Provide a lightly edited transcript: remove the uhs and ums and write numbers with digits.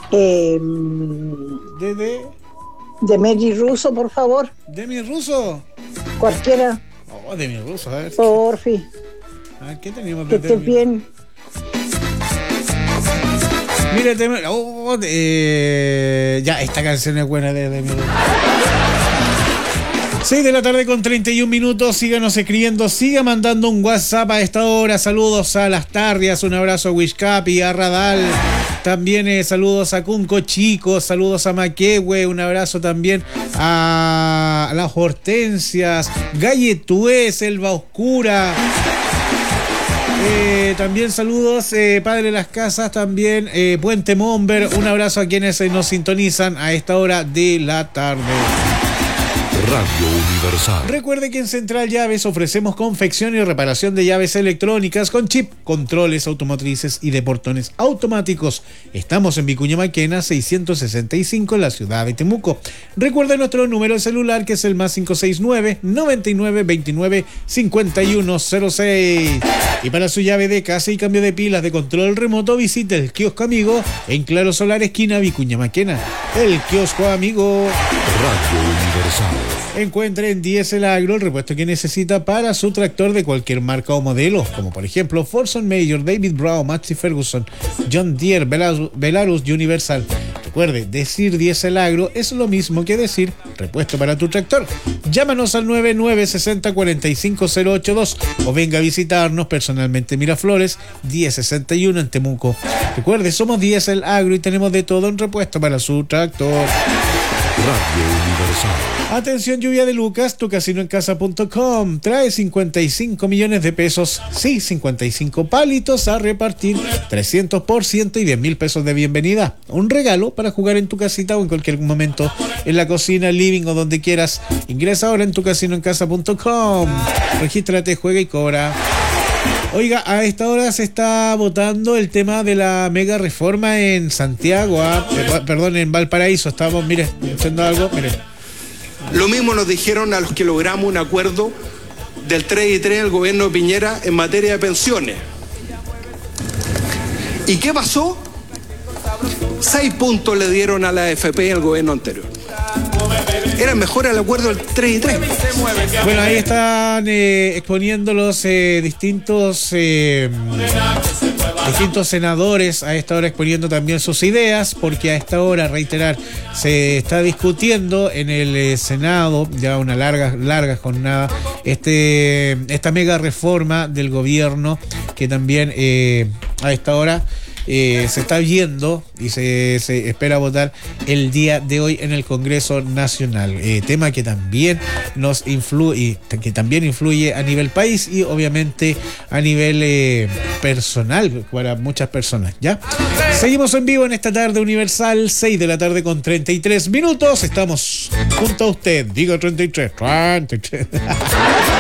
Eh, De Demi Russo, por favor. Demi Russo. Cualquiera, Oh, Demi Russo, a ver. porfi. A ver, ¿qué teníamos Que de estés Demi? bien. Mira, ya, esta canción es buena de Demi Russo. 6 de la tarde con 31 minutos. Síganos escribiendo, siga mandando un WhatsApp a esta hora. Saludos a Las Tarrias, un abrazo a Huixcapi, a Radal. También saludos a Cunco Chico, saludos a Maquehue, un abrazo también a Las Hortensias, Galletué, Selva Oscura. También saludos, Padre de las Casas, también Puente Momber. Un abrazo a quienes nos sintonizan a esta hora de la tarde. Radio Universal. Recuerde que en Central Llaves ofrecemos confección y reparación de llaves electrónicas con chip, controles automotrices y de portones automáticos. Estamos en Vicuña Maquena 665 en la ciudad de Temuco. Recuerde nuestro número de celular, que es el más 569 99 29 5106. Y para su llave de casa y cambio de pilas de control remoto, visite el kiosco amigo en Claro Solar, esquina Vicuña Maquena. El kiosco amigo. Radio Universal. Encuentre en Diesel Agro el repuesto que necesita para su tractor de cualquier marca o modelo, como por ejemplo Forson Major, David Brown, Maxi Ferguson, John Deere, Belarus y Universal. Recuerde, decir Diesel Agro es lo mismo que decir repuesto para tu tractor. Llámanos al 9960-45082 o venga a visitarnos personalmente en Miraflores 1061 en Temuco. Recuerde, somos Diesel Agro y tenemos de todo en repuesto para su tractor. Radio Universal. Atención, lluvia de Lucas, tucasinoencasa.com trae 55 millones de pesos, sí, 55 palitos a repartir, 300% y 10,000 pesos de bienvenida. Un regalo para jugar en tu casita o en cualquier momento, en la cocina, living o donde quieras. Ingresa ahora en tucasinoencasa.com, regístrate, juega y cobra. Oiga, a esta hora se está votando el tema de la mega reforma en Santiago, en Valparaíso. Estamos, mire, haciendo algo, mire. Lo mismo nos dijeron a los que logramos un acuerdo del 3-3 del gobierno de Piñera en materia de pensiones. ¿Y qué pasó? 6 puntos le dieron a la AFP en el gobierno anterior. Era mejor el acuerdo del 3-3. Bueno, ahí están exponiendo los distintos senadores a esta hora, exponiendo también sus ideas, porque a esta hora, reiterar, se está discutiendo en el Senado, ya una larga jornada, esta mega reforma del gobierno, que también a esta hora se está viendo y se espera votar el día de hoy en el Congreso Nacional, tema que también influye a nivel país y obviamente a nivel personal para muchas personas. ¿Ya? Seguimos en vivo en esta tarde universal, 6 de la tarde con 33 minutos. Estamos junto a usted, digo 33.